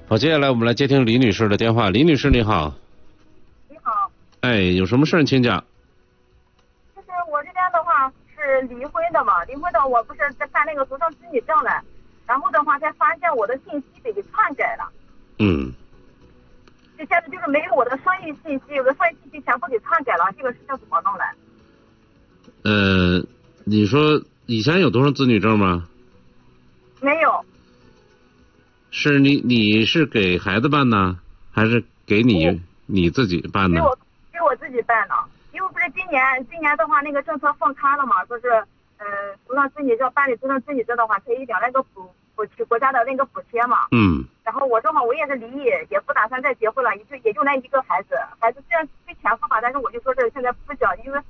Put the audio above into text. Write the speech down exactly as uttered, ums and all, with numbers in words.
好，接下来我们来接听李女士的电话。李女士，你好。 你好。 哎，有什么事儿请讲。 就是我这边的话是离婚的嘛，离婚的我不是在办那个独生子女证了，然后的话才发现我的信息被篡改了。 嗯。 就现在就是没有我的生意信息，我的生意信息全部给篡改了，这个事情怎么弄来？ 呃，你说以前有独生子女证吗？ 没有。 是你你是给孩子办呢，还是给你你自己办呢？ 给我给我自己办的，因为不是今年今年的话那个政策放开了嘛，说是嗯独生子女证办理独生子女证的话可以领那个补补贴国家的那个补贴嘛。 嗯。 然后我正好我也是离异，也不打算再结婚了，也就也就那一个孩子，孩子虽然没钱付吧，但是我就说是现在不讲，因为